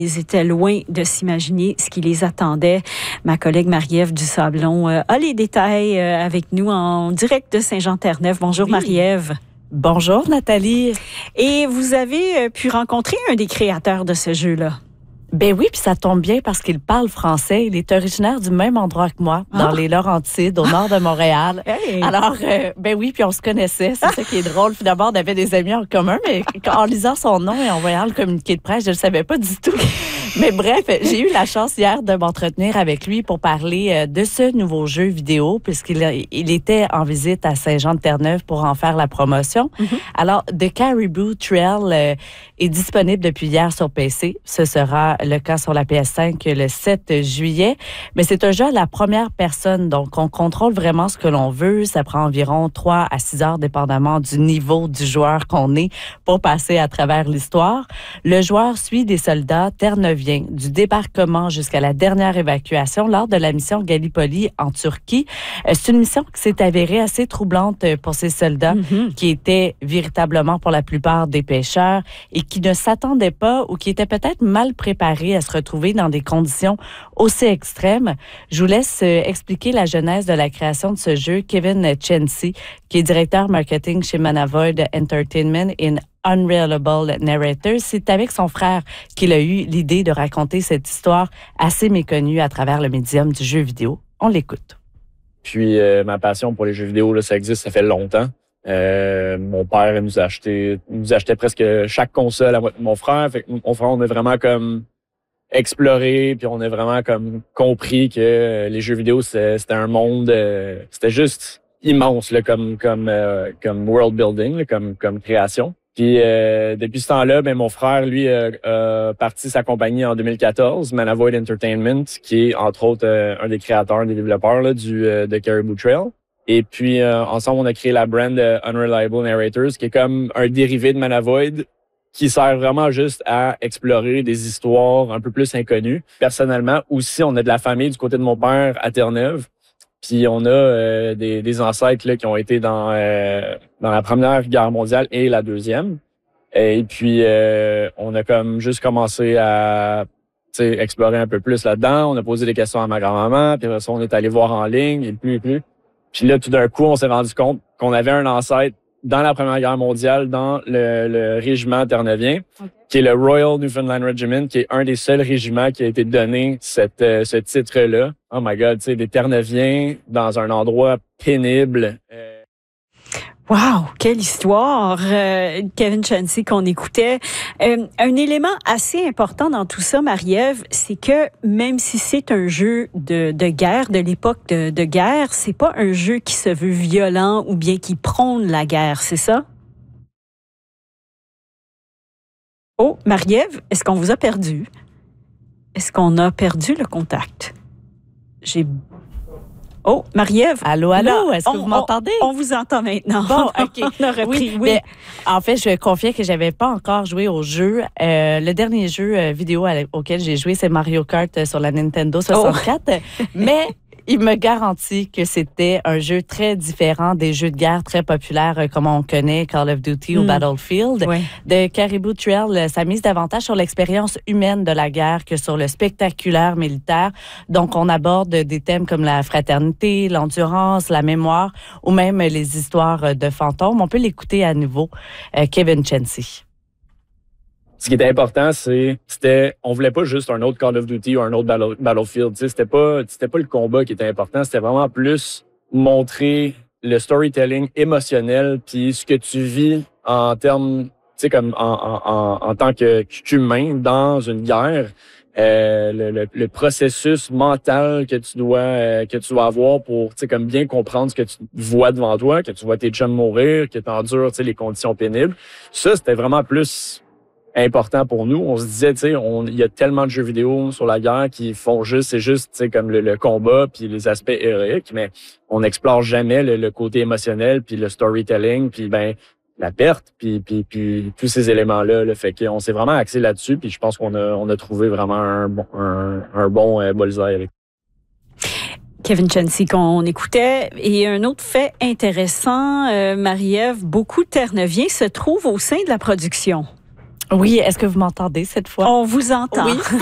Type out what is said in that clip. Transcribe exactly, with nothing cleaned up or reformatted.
Ils étaient loin de s'imaginer ce qui les attendait. Ma collègue Marie-Ève Dusablon euh, a les détails euh, avec nous en direct de Saint-Jean-Terre-Neuve. Bonjour oui. Marie-Ève. Bonjour Nathalie. Et vous avez pu rencontrer un des créateurs de ce jeu-là. Ben oui, puis ça tombe bien parce qu'il parle français. Il est originaire du même endroit que moi, ah. dans les Laurentides, au nord de Montréal. Hey. Alors, euh, ben oui, puis on se connaissait. C'est ça qui est drôle. Puis d'abord, on avait des amis en commun, mais en lisant son nom et en voyant le communiqué de presse, je ne le savais pas du tout. Mais bref, j'ai eu la chance hier de m'entretenir avec lui pour parler de ce nouveau jeu vidéo, puisqu'il il était en visite à Saint-Jean-de-Terre-Neuve pour en faire la promotion. Mm-hmm. Alors, The Caribou Trail euh, est disponible depuis hier sur P C. Ce sera le cas sur la P S cinq le sept juillet. Mais c'est un jeu à la première personne, donc on contrôle vraiment ce que l'on veut. Ça prend environ trois à six heures, dépendamment du niveau du joueur qu'on est, pour passer à travers l'histoire. Le joueur suit des soldats terre-neuviens du débarquement jusqu'à la dernière évacuation lors de la mission Gallipoli en Turquie. C'est une mission qui s'est avérée assez troublante pour ces soldats mm-hmm. qui étaient véritablement pour la plupart des pêcheurs et qui ne s'attendaient pas ou qui étaient peut-être mal préparés à se retrouver dans des conditions aussi extrêmes. Je vous laisse expliquer la genèse de la création de ce jeu. Kevin Chency, qui est directeur marketing chez Manavoid Entertainment in Unreliable Narrator, c'est avec son frère qu'il a eu l'idée de raconter cette histoire assez méconnue à travers le médium du jeu vidéo. On l'écoute. Puis euh, ma passion pour les jeux vidéo, là, ça existe, ça fait longtemps. Euh, mon père nous a acheté, nous achetait presque chaque console à mon frère. Fait que mon frère, on a vraiment comme exploré, puis on a vraiment comme compris que les jeux vidéo, c'était, c'était un monde, euh, c'était juste immense là, comme comme euh, comme world building, là, comme comme création. Puis euh, depuis ce temps-là, ben mon frère, lui, a euh, euh, parti sa compagnie en deux mille quatorze, Manavoid Entertainment, qui est entre autres euh, un des créateurs, des développeurs là, du euh, de Caribou Trail. Et puis euh, ensemble, on a créé la brand euh, Unreliable Narrators, qui est comme un dérivé de Manavoid, qui sert vraiment juste à explorer des histoires un peu plus inconnues. Personnellement, aussi, on a de la famille du côté de mon père à Terre-Neuve. Puis on a euh, des, des ancêtres là, qui ont été dans euh, dans la Première Guerre mondiale et la Deuxième. Et puis euh, on a comme juste commencé à explorer un peu plus là-dedans. On a posé des questions à ma grand-maman, puis après ça, on est allé voir en ligne, et plus et plus. Puis là, tout d'un coup, on s'est rendu compte qu'on avait un ancêtre dans la Première Guerre mondiale, dans le, le régiment terre-neuvien, okay. qui est le Royal Newfoundland Regiment, qui est un des seuls régiments qui a été donné cette, euh, ce titre-là. Oh my God, tu sais, des terre-neuviens dans un endroit pénible. Euh... Wow, quelle histoire, euh, Kevin Chency qu'on écoutait. Euh, un élément assez important dans tout ça, Marie-Ève, c'est que même si c'est un jeu de, de guerre, de l'époque de, de guerre, c'est pas un jeu qui se veut violent ou bien qui prône la guerre, c'est ça? Oh, Marie-Ève, est-ce qu'on vous a perdu? Est-ce qu'on a perdu le contact? J'ai... Oh, Marie-Ève. Allô, allô, est-ce que on, vous m'entendez? On, on vous entend maintenant. Bon, OK. On a repris, oui. oui. Mais, en fait, je confiais que j'avais pas encore joué au jeu. Euh, le dernier jeu euh, vidéo auquel j'ai joué, c'est Mario Kart sur la Nintendo soixante-quatre. Oh. Mais il me garantit que c'était un jeu très différent des jeux de guerre très populaires euh, comme on connaît, Call of Duty mm. ou Battlefield. Oui. De Caribou Trail, ça mise davantage sur l'expérience humaine de la guerre que sur le spectaculaire militaire. Donc, on aborde des thèmes comme la fraternité, l'endurance, la mémoire ou même les histoires de fantômes. On peut l'écouter à nouveau. Euh, Kevin Chency. Ce qui était important, c'est c'était on voulait pas juste un autre Call of Duty ou un autre Battle, Battlefield. Tu sais, c'était pas c'était pas le combat qui était important. C'était vraiment plus montrer le storytelling émotionnel puis ce que tu vis en termes, tu sais, comme en, en, en, en tant que qu'humain dans une guerre. Euh, le, le, le processus mental que tu dois euh, que tu dois avoir pour, tu sais, comme bien comprendre ce que tu vois devant toi, que tu vois tes chums mourir, que tu endures, tu sais, les conditions pénibles. Ça, c'était vraiment plus important pour nous. On se disait, tu sais, il y a tellement de jeux vidéo sur la guerre qui font juste, c'est juste, tu sais, comme le, le combat puis les aspects héroïques, mais on n'explore jamais le, le côté émotionnel puis le storytelling puis ben la perte puis puis puis tous ces éléments-là. Là, fait qu'on s'est vraiment axé là-dessus puis je pense qu'on a on a trouvé vraiment un bon un, un bon euh, bullseye avec. Kevin Chency qu'on écoutait. Et un autre fait intéressant, euh, Marie-Ève, beaucoup de Terre-Neuviens se trouvent au sein de la production. Oui, est-ce que vous m'entendez cette fois? On vous entend. Oui.